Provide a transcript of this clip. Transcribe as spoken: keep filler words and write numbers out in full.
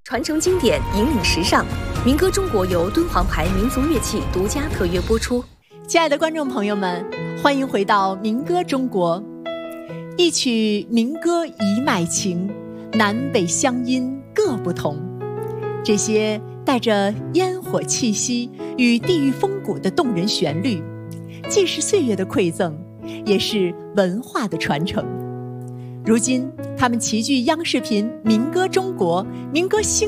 传承经典，引领时尚。民歌中国由敦煌牌民族乐器独家特约播出。 亲爱的观众朋友们，欢迎回到民歌中国。一曲民歌一脉情，南北乡音各不同。这些带着烟火气息与地域风骨的动人旋律，既是岁月的馈赠，也是文化的传承。如今他们齐聚央视频民歌中国、民歌星